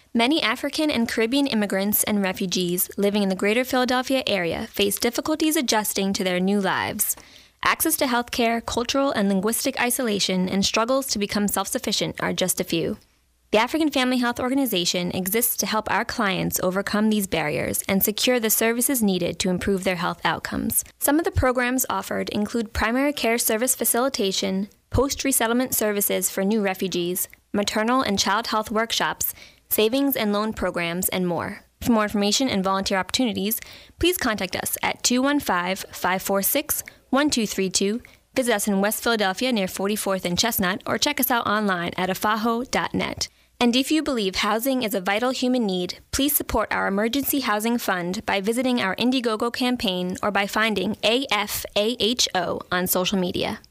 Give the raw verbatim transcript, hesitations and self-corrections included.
Many African and Caribbean immigrants and refugees living in the greater Philadelphia area face difficulties adjusting to their new lives. Access to healthcare, cultural and linguistic isolation, and struggles to become self-sufficient are just a few. The African Family Health Organization exists to help our clients overcome these barriers and secure the services needed to improve their health outcomes. Some of the programs offered include primary care service facilitation, post-resettlement services for new refugees, maternal and child health workshops, savings and loan programs, and more. For more information and volunteer opportunities, please contact us at two one five, five four six, one two three two, visit us in West Philadelphia near forty-fourth and Chestnut, or check us out online at afaho dot net. And if you believe housing is a vital human need, please support our Emergency Housing Fund by visiting our Indiegogo campaign or by finding A F A H O on social media.